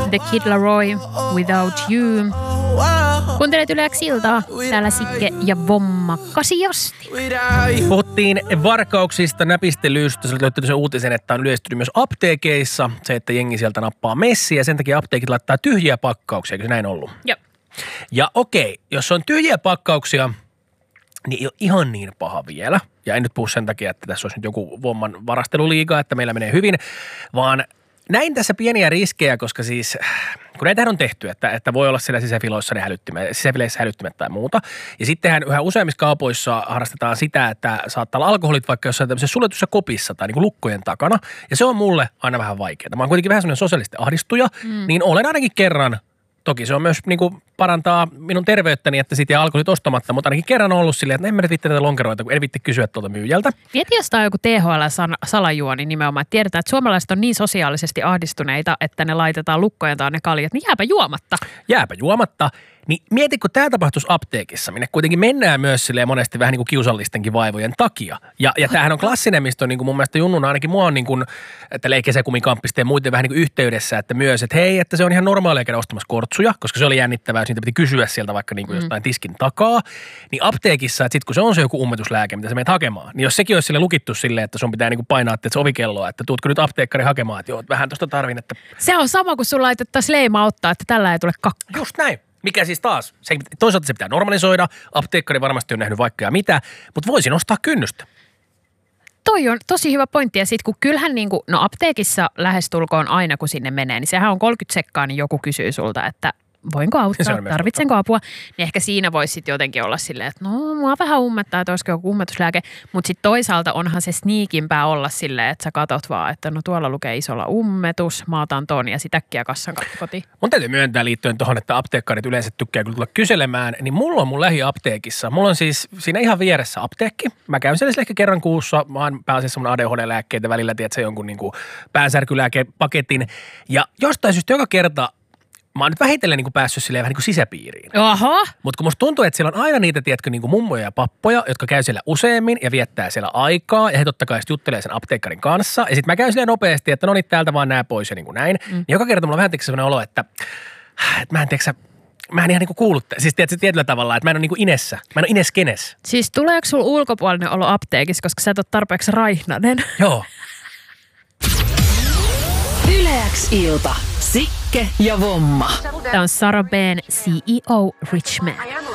The Kid Laroi, Without You. Kuuntelet Yle Xiltaa, täällä Sikke ja Vomma Kasiosti. Puhuttiin varkauksista, näpistelystä. Sä olet löytänyt sen uutisen, että on yleistynyt myös apteekeissa. Se, että jengi sieltä nappaa messiä. Sen takia apteekit laittaa tyhjiä pakkauksia. Eikö se näin ollut? Joo. Ja okei, jos on tyhjiä pakkauksia, niin ei ole ihan niin paha vielä. Ja en nyt puhu sen takia, että tässä olisi nyt joku Vomman varasteluliiga, että meillä menee hyvin, vaan näin tässä pieniä riskejä, koska siis kun näitähän on tehty, että voi olla siellä sisäfileissä hälyttimet tai muuta. Ja sittenhän yhä useimmissa kaupoissa harrastetaan sitä, että saattaa olla alkoholit vaikka jossain tämmöisessä suljetussa kopissa tai niin kuin lukkojen takana. Ja se on mulle aina vähän vaikeaa. Mä oon kuitenkin vähän semmoinen sosiaalisesti ahdistuja, niin olen ainakin kerran. Toki se on myös niin kuin parantaa minun terveyttäni, että siitä jää alkoholit ostamatta, mutta ainakin kerran on ollut silleen, että en mä nyt viitte näitä lonkeroita, kun en viitte kysyä tuolta myyjältä. Mieti, jos tämä on joku THL-salajuoni nimenomaan, että tiedetään, että suomalaiset on niin sosiaalisesti ahdistuneita, että ne laitetaan lukkojen taa ne kaljat, niin jääpä juomatta. Jääpä juomatta. Niin mieti, kun tämä tapahtuisi apteekissa, minne kuitenkin mennään myös silleen monesti vähän niin kuin kiusallistenkin vaivojen takia. Ja tämähän on klassinen, mistä on niin kuin mun mielestä junnuna ainakin mua on niin kuin, että kesäkumikamppisten ja muiden vähän niin kuin yhteydessä, että myös, että hei, että se on ihan normaalia käydä ostamassa kortsuja, koska se oli jännittävää, jos niitä piti kysyä sieltä vaikka niin kuin jostain tiskin takaa. Niin apteekissa, että sitten kun se on se joku ummetuslääke, mitä sä menet hakemaan, niin jos sekin olisi sille lukittu silleen, että sun pitää niin kuin painaa että se ovikelloa, että tuutko nyt apteekkari hakemaan, että joo, vähän tuosta tarvin, että se on sama, kun sun laitettaisiin leima ottaa, että tällä ei tule kakkaa. Just näin. Mikä siis taas, toisaalta se pitää normalisoida, apteekkari varmasti on nähnyt vaikka ja mitä, mutta voisi nostaa kynnystä. Toi on tosi hyvä pointti ja sitten kun kyllähän niinku, no apteekissa lähestulkoon aina kun sinne menee, niin sehän on 30 sekkaa, niin joku kysyy sulta, että voinko auttaa, tarvitsenko apua, niin ehkä siinä voisi sitten jotenkin olla silleen, että no mua vähän ummettaa, että olisiko joku ummetuslääke, mutta sitten toisaalta onhan se sneakimpää olla silleen, että sä katot vaan, että no tuolla lukee isolla ummetus, mä otan ton ja sit äkkiä kassan kotiin. Mun täytyy myöntää liittyen tuohon, että apteekkarit yleensä tykkää kyllä tulla kyselemään, niin mulla on mun lähiapteekissa, mulla on siis siinä ihan vieressä apteekki, mä käyn siellä ehkä kerran kuussa, mä oon pääasiassa mun ADHD-lääkkeitä välillä, tiedätkö, jonkun niinku päänsärkylääkepaketin ja jostain syystä joka kerta mä oon nyt vähitellen niin päässyt silleen vähän niin kuin sisäpiiriin. Oho! Mutta kun musta tuntuu, että siellä on aina niitä, tiedätkö, niin kuin mummoja ja pappoja, jotka käy siellä useammin ja viettää siellä aikaa. Ja he totta kai juttelee sen apteekkarin kanssa. Ja sitten mä käyn silleen nopeasti, että no niin, täältä vaan nää pois ja niin kuin näin. Niin joka kerta mulla on vähän sellainen olo, että mä en ihan niin kuin kuulu. Siis tiedätkö tietyllä tavalla, että mä en ole niin kuin inessä. Mä en ole ineskenes. Siis tuleeko sulla ulkopuolinen olo apteekissa, koska sä et ole tarpeeksi raihnanen? Joo. Yle X-ilta. Sikke ja Vomma. Tämä on Sarah Behn, CEO Rich Man.